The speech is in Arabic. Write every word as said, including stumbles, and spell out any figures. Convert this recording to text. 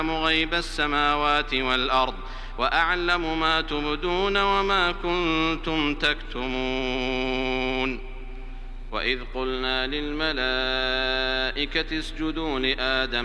غيب السماوات والأرض وأعلم ما تبدون وما كنتم تكتمون. وإذ قلنا للملائكة اسجدوا لآدم